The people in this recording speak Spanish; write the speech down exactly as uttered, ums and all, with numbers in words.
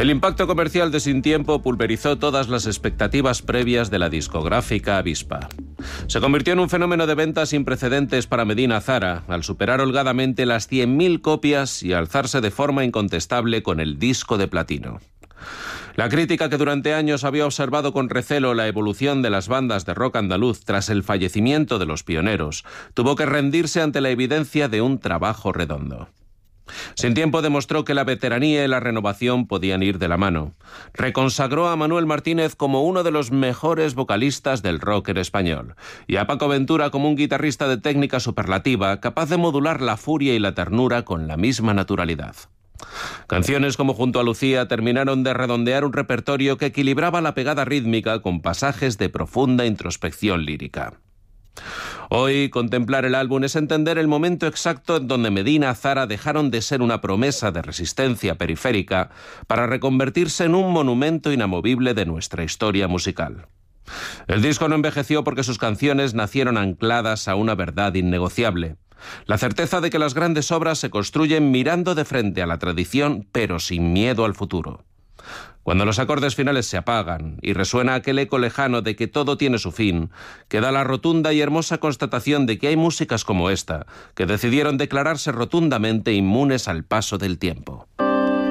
El impacto comercial de Sin Tiempo pulverizó todas las expectativas previas de la discográfica Avispa. Se convirtió en un fenómeno de ventas sin precedentes para Medina Zara, al superar holgadamente las cien mil copias y alzarse de forma incontestable con el disco de platino. La crítica, que durante años había observado con recelo la evolución de las bandas de rock andaluz tras el fallecimiento de los pioneros, tuvo que rendirse ante la evidencia de un trabajo redondo. Sin Tiempo demostró que la veteranía y la renovación podían ir de la mano. Reconsagró a Manuel Martínez como uno de los mejores vocalistas del rock en español y a Paco Ventura como un guitarrista de técnica superlativa, capaz de modular la furia y la ternura con la misma naturalidad. Canciones como Junto a Lucía terminaron de redondear un repertorio que equilibraba la pegada rítmica con pasajes de profunda introspección lírica. Hoy, contemplar el álbum es entender el momento exacto en donde Medina Zara dejaron de ser una promesa de resistencia periférica para reconvertirse en un monumento inamovible de nuestra historia musical. El disco no envejeció porque sus canciones nacieron ancladas a una verdad innegociable: la certeza de que las grandes obras se construyen mirando de frente a la tradición, pero sin miedo al futuro. Cuando los acordes finales se apagan y resuena aquel eco lejano de que todo tiene su fin, queda la rotunda y hermosa constatación de que hay músicas como esta, que decidieron declararse rotundamente inmunes al paso del tiempo.